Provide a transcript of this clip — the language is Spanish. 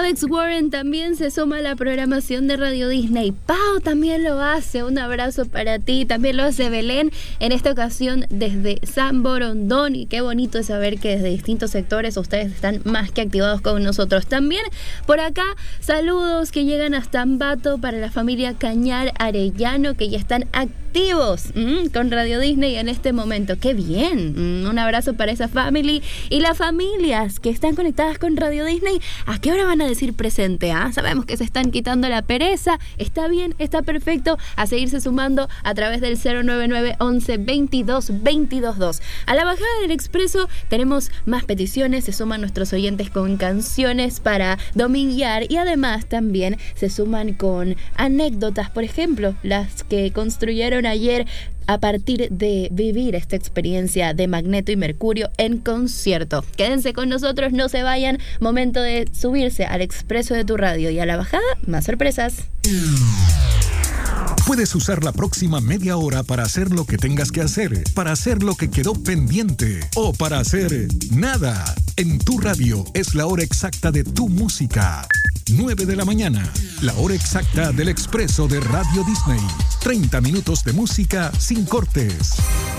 Alex Warren también se suma a la programación de Radio Disney. Pau también lo hace. Un abrazo para ti. También lo hace Belén, en esta ocasión desde San Borondón. Y qué bonito es saber que desde distintos sectores ustedes están más que activados con nosotros. También por acá, saludos que llegan hasta Ambato para la familia Cañar Arellano, que ya están activos con Radio Disney en este momento. ¡Qué bien! Un abrazo para esa family y las familias que están conectadas con Radio Disney. ¿A qué hora van a decir presente? Sabemos que se están quitando la pereza. Está bien, está perfecto. A seguirse sumando a través del 099 11 22 222. A la bajada del expreso tenemos más peticiones. Se suman nuestros oyentes con canciones para dominguear y además también se suman con anécdotas, por ejemplo, las que construyeron ayer a partir de vivir esta experiencia de Magneto y Mercurio en concierto. Quédense con nosotros, no se vayan. Momento de subirse al expreso de tu radio y a la bajada, más sorpresas. Puedes usar la próxima media hora para hacer lo que tengas que hacer, para hacer lo que quedó pendiente o para hacer nada. En tu radio es la hora exacta de tu música. 9 de la mañana, la hora exacta del expreso de Radio Disney. 30 minutos de música sin cortes.